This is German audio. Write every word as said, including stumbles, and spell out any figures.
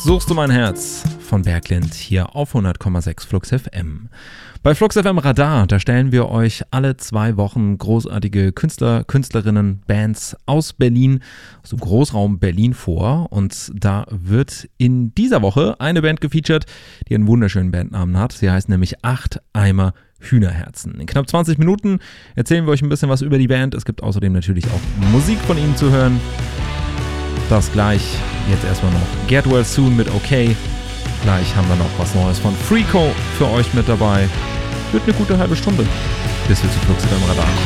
Suchst du mein Herz von Berglind hier auf hundert Komma sechs Flux F M. Bei Flux F M Radar, da stellen wir euch alle zwei Wochen großartige Künstler, Künstlerinnen, Bands aus Berlin, aus dem Großraum Berlin vor. Und da wird in dieser Woche eine Band gefeatured, die einen wunderschönen Bandnamen hat. Sie heißt nämlich Acht Eimer Hühnerherzen. In knapp zwanzig Minuten erzählen wir euch ein bisschen was über die Band. Es gibt außerdem natürlich auch Musik von ihnen zu hören. Das gleich. Jetzt erstmal noch Get Well Soon mit OK. Gleich haben wir noch was Neues von Freako für euch mit dabei. Wird eine gute halbe Stunde, bis wir zu Flux F M Radar kommen.